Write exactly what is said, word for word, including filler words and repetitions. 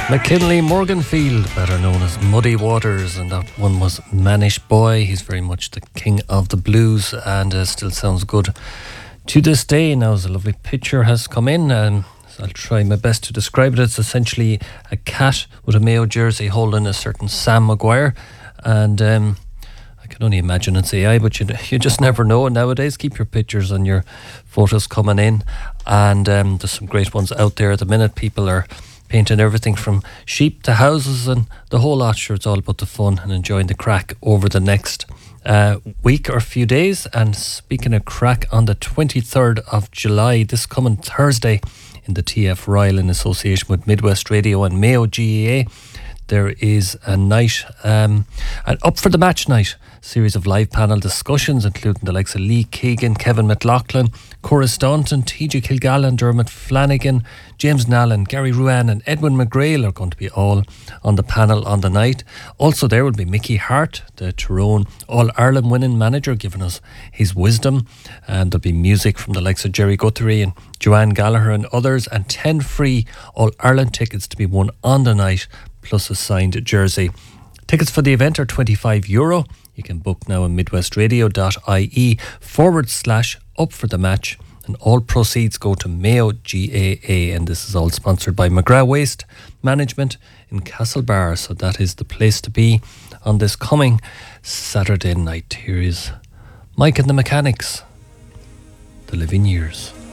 McKinley Morganfield, better known as Muddy Waters, and that one was Manish Boy. He's very much the king of the blues and uh, still sounds good to this day. Now, as a lovely picture has come in, um, I'll try my best to describe it. It's essentially a cat with a Mayo jersey holding a certain Sam Maguire, and um, I can only imagine it's A I, but you, you just never know nowadays. Keep your pictures and your photos coming in, and um, there's some great ones out there at the minute. People are painting everything from sheep to houses and the whole lot. Sure, it's all about the fun and enjoying the crack over the next uh, week or few days. And speaking of crack, on the twenty-third of July, this coming Thursday, in the T F Royal in association with Midwest Radio and Mayo G A A, there is a night, um, an Up for the Match night, series of live panel discussions, including the likes of Lee Keegan, Kevin McLaughlin, Cora Staunton, T J Kilgallen, Dermot Flanagan, James Nallen, Gary Ruan and Edwin McGrail are going to be all on the panel on the night. Also there will be Mickey Hart, the Tyrone All-Ireland winning manager, giving us his wisdom, and there'll be music from the likes of Jerry Guthrie and Joanne Gallagher and others, and ten free All-Ireland tickets to be won on the night, plus a signed jersey. Tickets for the event are twenty-five euro. You can book now on midwestradio.ie forward slash up for the match, and all proceeds go to Mayo G A A, and this is all sponsored by McGrath Waste Management in Castlebar. So that is the place to be on this coming Saturday night. Here is Mike and the Mechanics, The Living Years.